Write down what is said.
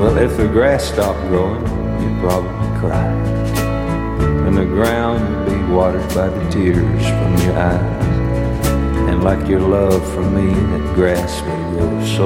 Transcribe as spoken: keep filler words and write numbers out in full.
Well, if the grass stopped growing, you'd probably cry, and the ground would be watered by the tears from your eyes. And like your love for me, that grass would grow so